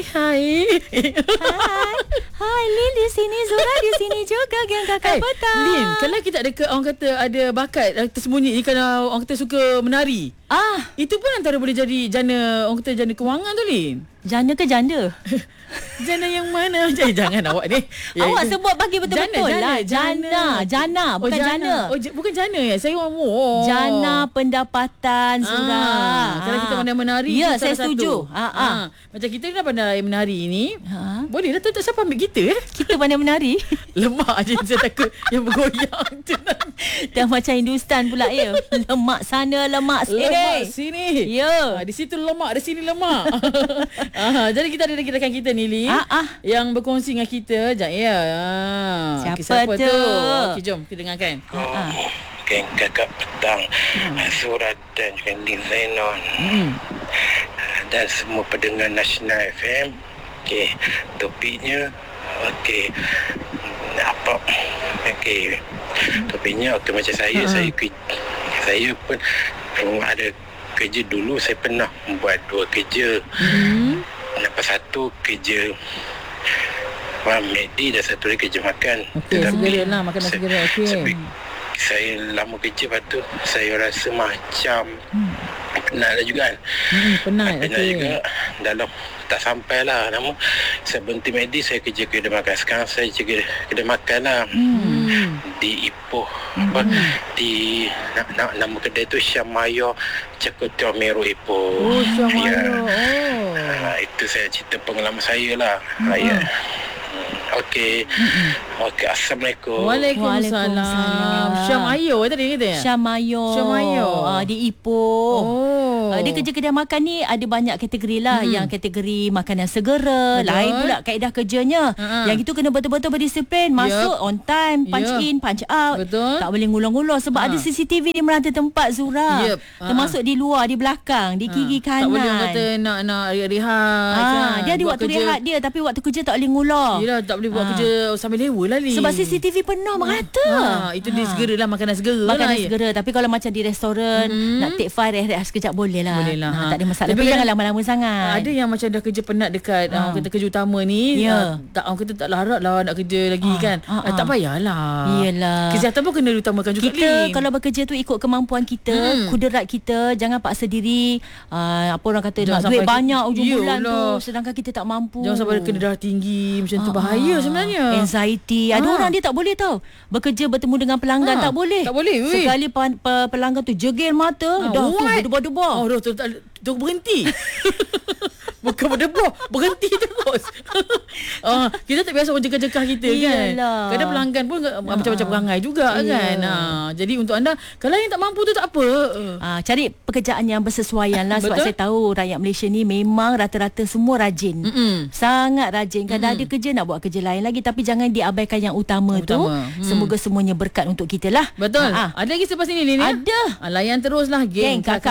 Hai. Hai, Lin di sini, Zura di sini juga, geng Kakak Petang. Lin, kalau kita orang kata ada bakat tersembunyi kalau orang kata suka menari. Itu pun antara boleh jadi jana, orang kata jana kewangan tu, Lin. Jana ke janda? Jana yang mana? Jangan awak ni. Awak sebut bagi betul-betul lah. Jana, bukan jana. Bukan jana ya. Saya orang Jana pendapatan, Zura. Kalau kita pandai menari, ya, saya setuju. Macam kita dah pandai menari ni, boleh lah, tak siapa ambil kita. Kita pandai menari. Lemak je saya takut yang bergoyang tu. Dah macam Hindustan pula ya. Lemak sana, lemak sini. Lemak sini. Ya. Di situ lemak, di sini lemak. Jadi kita ada rakan kita ni, Lin, yang berkongsi dengan kita. Sekejap ya. Siapa tu? Okey, jom kita dengarkan. Geng Kakak Petang, Zura dan juga Lin Zainon, dan semua pendengar Nasional FM. Okey, topiknya apa? Okey, topiknya macam saya pun ada kerja dulu. Saya pernah buat 2 kerja. Lepas satu kerja medis dan satu lagi kerja makan. Segera lah, makanan segera. Okey. Saya lama kerja, lepas tu saya rasa macam penat lah juga kan. Penat juga. Dalam tak sampai lah. Namun saya berhenti medis, saya kerja kedai makan. Sekarang saya kerja kedai makan lah. Di Ipoh. Di nama kedai tu Syamayo Cekutio Meru Ipoh. Syamayo. Itu saya cerita pengalaman saya lah. Okey. Assalamualaikum. Waalaikumsalam. Syamayo tadi kata ya? Syamayo. Di Ipoh. Dia kerja kedai makan ni ada banyak kategori lah. Yang kategori makanan segera. Betul. Lain pula kaedah kerjanya. Yang itu kena betul-betul berdisiplin. Masuk on time, punch in, punch out. Betul. Tak boleh ngulur-ngulur. Sebab ada CCTV di merata tempat, Zura. Termasuk di luar, di belakang, di kiri kanan. Tak boleh kata nak rehat. Dia ada waktu rehat dia, tapi waktu kerja tak boleh ngulur. Yelah, tak boleh buat kerja sambil lewa lah, Lin. Sebab CCTV penuh merata. Itu dia segera lah, makanan segera. Makanan segera. Tapi kalau macam di restoran, nak take file, rehat sekejap boleh lah. Tak ada masalah. Tapi jangan lama-lama sangat. Ada yang macam dah kerja penat dekat orang kata kerja utama ni, orang kata tak larat lah nak kerja lagi kan. Tak payahlah. Yelah. Kesihatan pun kena diutamakan juga, kita, Lin. kalau bekerja tu ikut kemampuan kita, kudarat kita. Jangan paksa diri apa orang kata nak duit banyak ujung bulan tu, sedangkan kita tak mampu. Jangan sampai kena darah tinggi. Macam tu bahaya sebenarnya. Anxiety. Ada orang dia tak boleh tau bekerja bertemu dengan pelanggan. Tak boleh. Sekali pelanggan tu jegil mata, dah tu berdebar-debar. Dah berhenti. Bukan berdebar, berhenti terus. Kita tak biasa orang jekah-jekah kita. Yelah. Kan. Kadang pelanggan pun macam-macam perangai juga kan. Jadi untuk anda, kalau yang tak mampu tu tak apa. Cari pekerjaan yang bersesuaian lah. Sebab saya tahu rakyat Malaysia ni memang rata-rata semua rajin. Sangat rajin. Kadang ada kerja nak buat kerja lain lagi. Tapi jangan diabaikan yang utama. Tu. Semoga semuanya berkat untuk kita lah. Betul. Ada lagi selepas ini, Lin? Ada. Layan teruslah geng Kakak